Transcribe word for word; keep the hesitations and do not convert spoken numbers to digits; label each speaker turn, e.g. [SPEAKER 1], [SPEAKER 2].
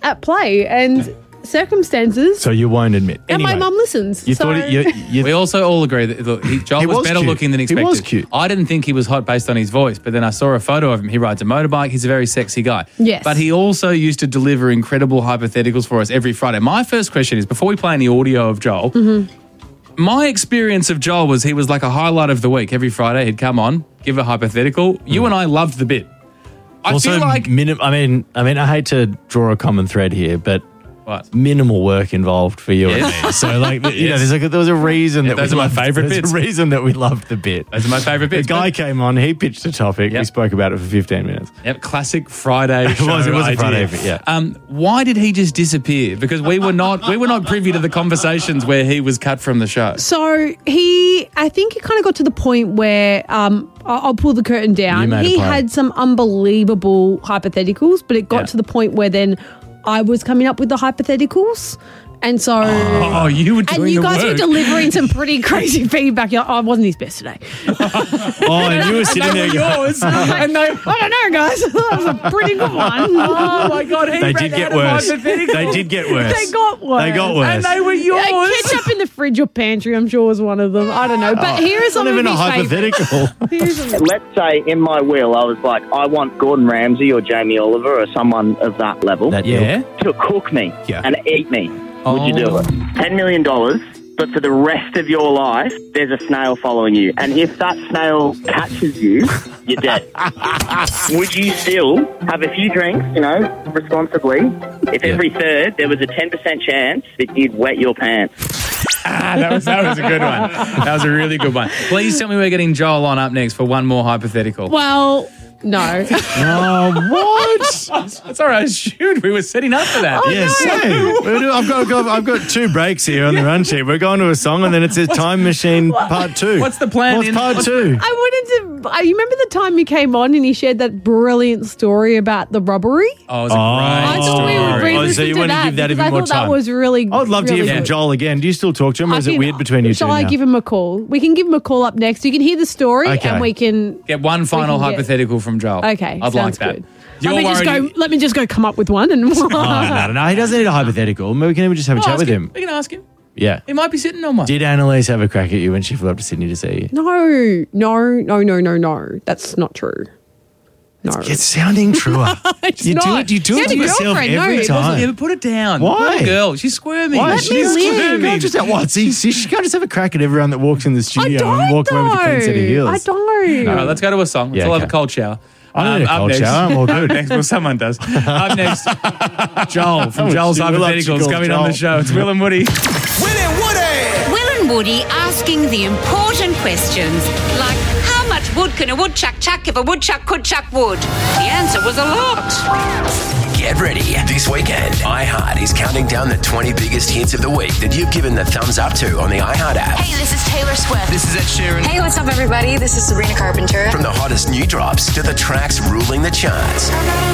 [SPEAKER 1] at play and circumstances.
[SPEAKER 2] So you won't admit.
[SPEAKER 1] And
[SPEAKER 2] Anyway,
[SPEAKER 1] my mum listens.
[SPEAKER 2] You
[SPEAKER 1] so.
[SPEAKER 2] thought it, you, you,
[SPEAKER 3] We also all agree that look, he, Joel
[SPEAKER 2] He
[SPEAKER 3] was,
[SPEAKER 2] was
[SPEAKER 3] better
[SPEAKER 2] cute.
[SPEAKER 3] looking than
[SPEAKER 2] He
[SPEAKER 3] expected.
[SPEAKER 2] was cute.
[SPEAKER 3] I didn't think he was hot based on his voice, but then I saw a photo of him. He rides a motorbike. He's a very sexy guy.
[SPEAKER 1] Yes.
[SPEAKER 3] But he also used to deliver incredible hypotheticals for us every Friday. My first question is, before we play any audio of Joel,
[SPEAKER 1] Mm-hmm.
[SPEAKER 3] my experience of Joel was he was like a highlight of the week. Every Friday he'd come on, give a hypothetical. You and I loved the bit. I
[SPEAKER 2] also,
[SPEAKER 3] feel like...
[SPEAKER 2] minim- I mean, I mean, I hate to draw a common thread here, but
[SPEAKER 3] What?
[SPEAKER 2] minimal work involved for you
[SPEAKER 3] Yes.
[SPEAKER 2] and me. So, like, you know,
[SPEAKER 3] Yes.
[SPEAKER 2] there's like, there was a reason
[SPEAKER 3] Yeah,
[SPEAKER 2] that
[SPEAKER 3] those
[SPEAKER 2] we
[SPEAKER 3] are my
[SPEAKER 2] loved-
[SPEAKER 3] favourite
[SPEAKER 2] there's
[SPEAKER 3] bits.
[SPEAKER 2] a reason that we loved the bit.
[SPEAKER 3] Those are my favourite
[SPEAKER 2] The
[SPEAKER 3] bits.
[SPEAKER 2] guy came on, he pitched a topic,
[SPEAKER 3] Yep.
[SPEAKER 2] we spoke about it for fifteen minutes.
[SPEAKER 3] Yep, classic Friday
[SPEAKER 2] It
[SPEAKER 3] show
[SPEAKER 2] was- it was a
[SPEAKER 3] idea.
[SPEAKER 2] Friday bit, yeah.
[SPEAKER 3] Um, why did he just disappear? Because we were not we were not privy to the conversations where he was cut from the show.
[SPEAKER 1] So he, I think it kind of got to the point where um, I'll, I'll pull the curtain
[SPEAKER 2] You
[SPEAKER 1] down.
[SPEAKER 2] made a
[SPEAKER 1] He
[SPEAKER 2] play.
[SPEAKER 1] had some unbelievable hypotheticals, but it got
[SPEAKER 3] Yeah.
[SPEAKER 1] to the point where then I was coming up with the hypotheticals. And so,
[SPEAKER 3] Oh, you were doing
[SPEAKER 1] and you
[SPEAKER 3] the
[SPEAKER 1] guys
[SPEAKER 3] work.
[SPEAKER 1] were delivering some pretty crazy feedback. You're like, oh, I wasn't his best today.
[SPEAKER 2] Oh, and you were sitting there going,
[SPEAKER 3] yours. and they,
[SPEAKER 1] I don't know, guys. That was a pretty good one.
[SPEAKER 3] oh my god, he
[SPEAKER 2] they
[SPEAKER 3] ran
[SPEAKER 2] did
[SPEAKER 3] out
[SPEAKER 2] get
[SPEAKER 3] of
[SPEAKER 2] worse.
[SPEAKER 3] hypotheticals.
[SPEAKER 2] They did get worse.
[SPEAKER 1] They got worse.
[SPEAKER 2] They got worse.
[SPEAKER 3] And they were yours.
[SPEAKER 1] Uh, ketchup in the fridge or pantry, I'm sure, was one of them. I don't know. But here is
[SPEAKER 2] It's not
[SPEAKER 1] some
[SPEAKER 2] even
[SPEAKER 1] of
[SPEAKER 2] a
[SPEAKER 1] his favourites.
[SPEAKER 2] hypothetical.
[SPEAKER 1] Here's some-
[SPEAKER 4] Let's say in my will, I was like, I want Gordon Ramsay or Jamie Oliver or someone of that level
[SPEAKER 2] That-
[SPEAKER 3] Yeah.
[SPEAKER 4] to cook me
[SPEAKER 2] Yeah.
[SPEAKER 4] and eat me. Would you do
[SPEAKER 3] Oh.
[SPEAKER 4] it? ten million dollars, but for the rest of your life, there's a snail following you. And if that snail catches you, you're dead. Would you still have a few drinks, you know, responsibly, if every third there was a ten percent chance that you'd wet your pants?
[SPEAKER 3] Ah, that was that was a good one. That was a really good one. Please tell me we're getting Joel on up next for one more hypothetical.
[SPEAKER 1] Well, no.
[SPEAKER 2] Oh, what?
[SPEAKER 3] That's all right. Shoot, we were setting up for that.
[SPEAKER 2] Yes, I've got, I've got I've got two breaks here on the run sheet. We're going to a song, and then it says Time Machine Part Two.
[SPEAKER 3] What's the plan
[SPEAKER 2] What's
[SPEAKER 3] in-
[SPEAKER 2] Part
[SPEAKER 3] what's-
[SPEAKER 2] Two?
[SPEAKER 1] I wanted to. Uh, you remember the time you came on and he shared that brilliant story about the robbery?
[SPEAKER 3] Oh, it was a
[SPEAKER 2] Oh.
[SPEAKER 1] I
[SPEAKER 3] great
[SPEAKER 1] thought we would
[SPEAKER 3] story.
[SPEAKER 1] re-listen
[SPEAKER 2] Oh, so you
[SPEAKER 1] to
[SPEAKER 2] want to
[SPEAKER 1] that
[SPEAKER 2] give that
[SPEAKER 1] because
[SPEAKER 2] even
[SPEAKER 1] I
[SPEAKER 2] more
[SPEAKER 1] thought that
[SPEAKER 2] time?
[SPEAKER 1] was really.
[SPEAKER 2] I would love to
[SPEAKER 1] really
[SPEAKER 2] hear from
[SPEAKER 1] good.
[SPEAKER 2] Joel again. Do you still talk to him, or
[SPEAKER 1] I
[SPEAKER 2] is it
[SPEAKER 1] can-
[SPEAKER 2] weird between you two
[SPEAKER 1] Shall I
[SPEAKER 2] now?
[SPEAKER 1] give him a call? We can give him a call up next. You can hear the story
[SPEAKER 2] Okay.
[SPEAKER 1] and we can.
[SPEAKER 3] Get one final
[SPEAKER 1] can get-
[SPEAKER 3] hypothetical from Joel.
[SPEAKER 1] Okay,
[SPEAKER 3] I'd
[SPEAKER 1] sounds
[SPEAKER 3] like that.
[SPEAKER 1] good.
[SPEAKER 3] You're
[SPEAKER 1] let me just
[SPEAKER 3] worried-
[SPEAKER 1] go. Let me just go. Come up with one and.
[SPEAKER 2] Oh, no, no, no. He doesn't need a hypothetical. Maybe we can even just have a
[SPEAKER 3] I'll
[SPEAKER 2] chat
[SPEAKER 3] ask
[SPEAKER 2] with him.
[SPEAKER 3] We can ask him.
[SPEAKER 2] Yeah.
[SPEAKER 3] He might be sitting on one.
[SPEAKER 2] Did Annalise have a crack at you when she flew up to Sydney to see you?
[SPEAKER 1] No, no, no, no, no, no. That's not true. No,
[SPEAKER 2] It's sounding truer.
[SPEAKER 1] It's
[SPEAKER 2] you do
[SPEAKER 1] not.
[SPEAKER 2] it. You do
[SPEAKER 1] He
[SPEAKER 2] it
[SPEAKER 1] had
[SPEAKER 2] to
[SPEAKER 1] a
[SPEAKER 2] yourself
[SPEAKER 1] girlfriend. No,
[SPEAKER 2] every
[SPEAKER 1] it wasn't
[SPEAKER 2] time.
[SPEAKER 3] Yeah, but put it down.
[SPEAKER 2] Why?
[SPEAKER 3] Poor girl, she's squirming.
[SPEAKER 2] Why?
[SPEAKER 1] Let me
[SPEAKER 2] She's
[SPEAKER 1] live.
[SPEAKER 2] squirming. Can't just have what? See, see, she can't just have a crack at everyone that walks in the
[SPEAKER 1] I
[SPEAKER 2] studio
[SPEAKER 1] don't.
[SPEAKER 2] and walk away with a clean set of heels.
[SPEAKER 1] I don't.
[SPEAKER 3] All right, let's go to a song. Let's
[SPEAKER 2] Yeah,
[SPEAKER 3] all have
[SPEAKER 2] okay.
[SPEAKER 3] a cold shower.
[SPEAKER 2] I don't need a
[SPEAKER 3] up
[SPEAKER 2] cold
[SPEAKER 3] next-
[SPEAKER 2] shower. I'm all good.
[SPEAKER 3] Up next, well, someone does. Up next, Joel from
[SPEAKER 2] Oh,
[SPEAKER 3] Joel's
[SPEAKER 2] she- we love she
[SPEAKER 3] Hypotheticals
[SPEAKER 2] calls
[SPEAKER 3] coming on the
[SPEAKER 2] Joel.
[SPEAKER 3] show. It's Will and Woody.
[SPEAKER 5] Will and Woody.
[SPEAKER 6] Will and Woody asking the important questions, like how much wood can a woodchuck chuck if a woodchuck could chuck wood? The answer was a lot.
[SPEAKER 5] Get ready. This weekend, iHeart is counting down the twenty biggest hits of the week that you've given the thumbs up to on the iHeart app.
[SPEAKER 7] Hey, this is Taylor Swift.
[SPEAKER 5] This is Ed Sheeran.
[SPEAKER 7] Hey, what's up, everybody? This is Sabrina Carpenter.
[SPEAKER 5] From the hottest new drops to the tracks ruling the charts.